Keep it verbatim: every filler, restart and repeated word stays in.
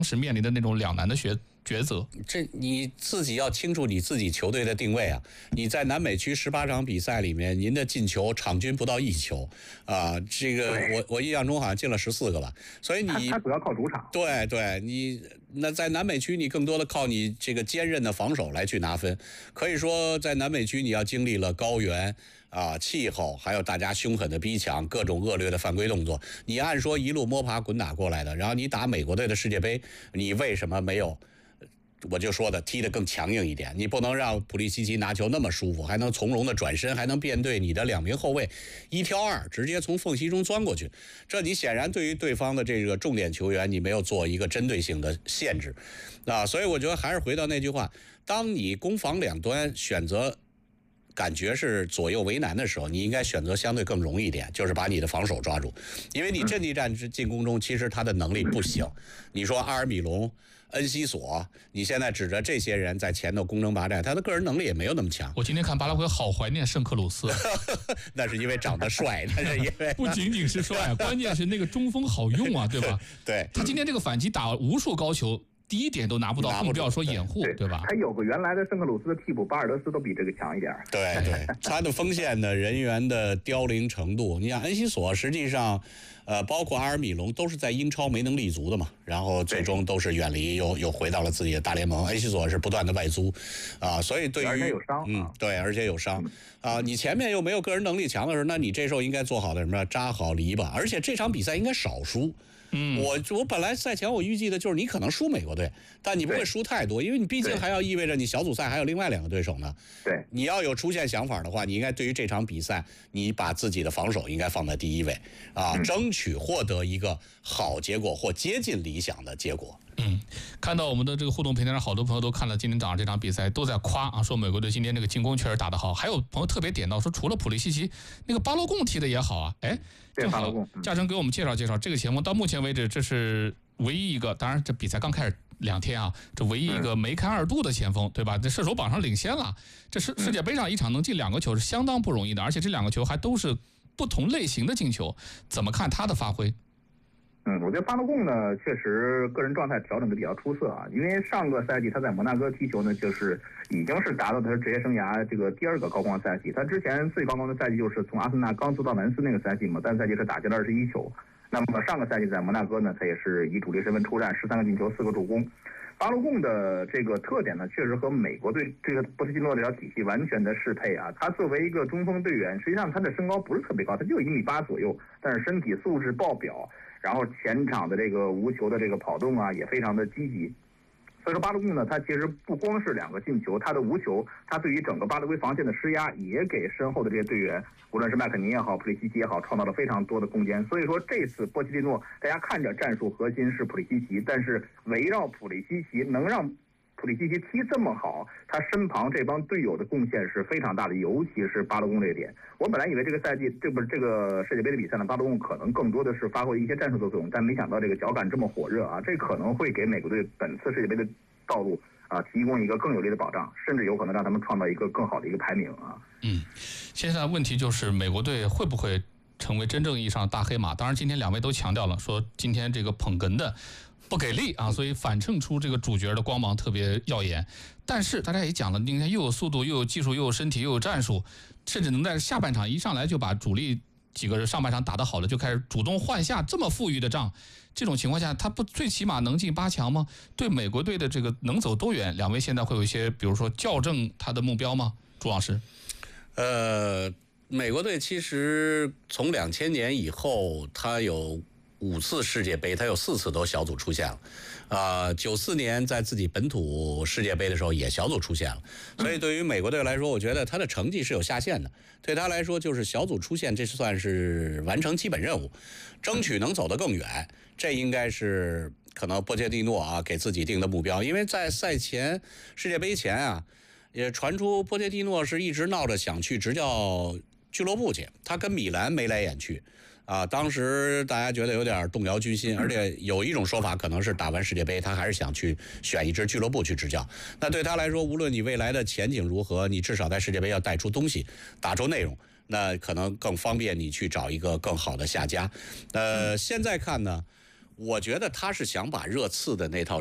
时面临的那种两难的抉抉择。 这你自己要清楚你自己球队的定位啊！你在南美区十八场比赛里面，您的进球场均不到一球，啊，这个我我印象中好像进了十四个吧。所以你他主要靠主场。 对对，你那在南美区你更多的靠你这个坚韧的防守来去拿分。可以说在南美区你要经历了高原。啊，气候还有大家凶狠的逼抢，各种恶劣的犯规动作，你按说一路摸爬滚打过来的，然后你打美国队的世界杯，你为什么没有？我就说的踢得更强硬一点，你不能让普利西奇拿球那么舒服，还能从容的转身，还能面对你的两名后卫一挑二，直接从缝隙中钻过去。这你显然对于对方的这个重点球员，你没有做一个针对性的限制，啊，所以我觉得还是回到那句话，当你攻防两端选择。感觉是左右为难的时候，你应该选择相对更容易一点，就是把你的防守抓住，因为你阵地战进攻中其实他的能力不行。你说阿尔米隆、恩西索，你现在指着这些人在前头攻城拔寨，他的个人能力也没有那么强。 我今天看巴拉圭好怀念圣克鲁斯， 那是因为长得帅，那是因为不仅仅是帅，关键是那个中锋好用啊，对吧？ 对， 他今天这个反击打无数高球。第一点都拿不到，更不要说掩护， 对, 对吧？ 还有个原来的圣克鲁斯的替补巴尔德斯都比这个强一点。 对对，他的锋线的人员的凋零程度，你想恩西索实际上，呃，包括阿尔米隆都是在英超没能立足的嘛，然后最终都是远离，又又回到了自己的大联盟。恩西索是不断的外租，啊，所以对于而且有伤， 嗯，对，而且有伤，啊，你前面又没有个人能力强的时候，那你这时候应该做好的什么？扎好篱笆，而且这场比赛应该少输。 嗯， 我我本来赛前我预计的就是你可能输美国队，但你不会输太多，因为你毕竟还要意味着你小组赛还有另外两个对手呢。 对， 你要有出线想法的话，你应该对于这场比赛，你把自己的防守应该放在第一位啊， 嗯、 争取获得一个好结果或接近理想的结果。 嗯，看到我们的这个互动平台上，好多朋友都看了今天早上这场比赛，都在夸啊，说美国队今天这个进攻确实打得好。还有朋友特别点到说，除了普利西奇，那个巴洛贡踢得也好啊。哎，正好嘉诚给我们介绍介绍这个前锋。到目前为止，这是唯一一个，当然这比赛刚开始两天啊，这唯一一个梅开二度的前锋，对吧？这射手榜上领先了。这世世界杯上一场能进两个球是相当不容易的，而且这两个球还都是不同类型的进球。怎么看他的发挥？ 嗯，我觉得巴洛贡呢，确实个人状态调整的比较出色啊。因为上个赛季他在摩纳哥踢球呢，就是已经是达到他职业生涯这个第二个高光赛季。他之前最高光的赛季就是从阿森纳刚租到南斯那个赛季嘛，单赛季是打进了二十一球。那么上个赛季在摩纳哥呢，他也是以主力身份出战，十三个进球，四个助攻。巴洛贡的这个特点呢，确实和美国队这个波切蒂诺这条体系完全的适配啊。他作为一个中锋队员，实际上他的身高不是特别高，他就一米八左右，但是身体素质爆表。然后前场的这个无球的这个跑动啊，也非常的积极。所以说巴洛贡呢，他其实不光是两个进球，他的无球，他对于整个巴勒圭防线的施压，也给身后的这些队员，无论是麦肯尼也好，普里西奇也好，创造了非常多的空间。所以说这次波切蒂诺，大家看着战术核心是普里西奇，但是围绕普里西奇能让普里西奇踢这么好，他身旁这帮队友的贡献是非常大的，尤其是巴洛贡这一点。我本来以为这个赛季，这不是这个世界杯的比赛呢，巴洛贡可能更多的是发挥一些战术的作用，但没想到这个脚感这么火热啊，这可能会给美国队本次世界杯的道路啊提供一个更有力的保障，甚至有可能让他们创造一个更好的一个排名啊。 嗯，现在问题就是美国队会不会成为真正意义上的大黑马？当然，今天两位都强调了，说今天这个捧哏的不给力啊，所以反衬出这个主角的光芒特别耀眼。但是大家也讲了，你看又有速度，又有技术，又有身体，又有战术，甚至能在下半场一上来就把主力几个上半场打得好了，就开始主动换下，这么富裕的仗，这种情况下，他不最起码能进八强吗？对美国队的这个能走多远？两位现在会有一些，比如说校正他的目标吗？朱老师， 呃，美国队其实从两千年以后，他有五次世界杯，他有四次都小组出现了，啊，九四年在自己本土世界杯的时候也小组出现了，所以对于美国队来说，我觉得他的成绩是有下限的。对他来说，就是小组出线，这算是完成基本任务，争取能走得更远，这应该是可能波切蒂诺啊给自己定的目标。因为在赛前世界杯前啊，也传出波切蒂诺是一直闹着想去执教俱乐部去，他跟米兰眉来眼去。啊，当时大家觉得有点动摇军心，而且有一种说法可能是打完世界杯，他还是想去选一支俱乐部去执教。那对他来说，无论你未来的前景如何，你至少在世界杯要带出东西，打出内容，那可能更方便你去找一个更好的下家。呃，现在看呢， 我觉得他是想把热刺的那套